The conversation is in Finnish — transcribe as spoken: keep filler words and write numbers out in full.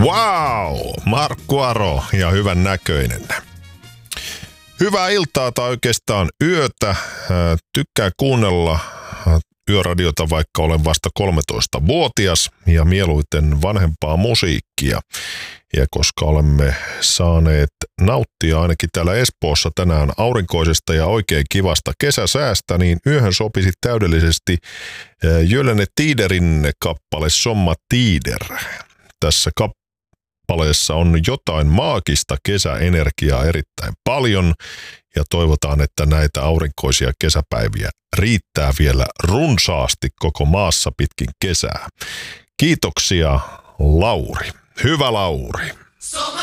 Wow! Markku Aro ja hyvän näköinen. Hyvää iltaa tai oikeastaan yötä. Tykkään kuunnella yöradiota, vaikka olen vasta kolmetoistavuotias ja mieluiten vanhempaa musiikkia. Ja koska olemme saaneet nauttia ainakin täällä Espoossa tänään aurinkoisesta ja oikein kivasta kesäsäästä, niin yöhön sopisi täydellisesti Jölene Tiderin kappale Somma Tider. Tässä kappaleessa on jotain maagista kesäenergiaa erittäin paljon ja toivotaan, että näitä aurinkoisia kesäpäiviä riittää vielä runsaasti koko maassa pitkin kesää. Kiitoksia, Lauri. Hyvä Lauri.